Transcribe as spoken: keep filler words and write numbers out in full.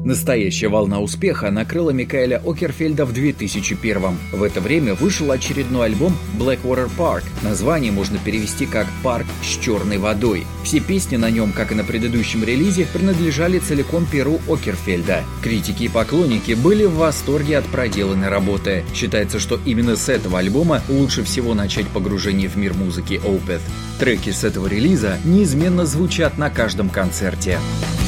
Настоящая волна успеха накрыла Микаэля Окерфельда в две тысячи первом. В это время вышел очередной альбом Blackwater Park. Название можно перевести как «Парк с черной водой». Все песни на нем, как и на предыдущем релизе, принадлежали целиком перу Окерфельда. Критики и поклонники были в восторге от проделанной работы. Считается, что именно с этого альбома лучше всего начать погружение в мир музыки Opeth. Треки с этого релиза неизменно звучат на каждом концерте.